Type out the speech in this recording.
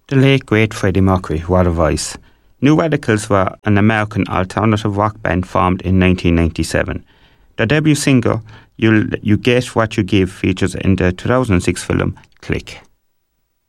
The late great Freddie Mercury, what a voice. New Radicals were an American alternative rock band formed in 1997. Their debut single, You Get What You Give, features in the 2006 film Click.